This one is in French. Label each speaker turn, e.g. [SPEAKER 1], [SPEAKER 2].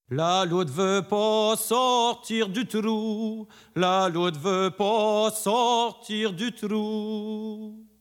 [SPEAKER 1] La loutre veut pas sortir du trou, la loutre veut pas sortir du trou.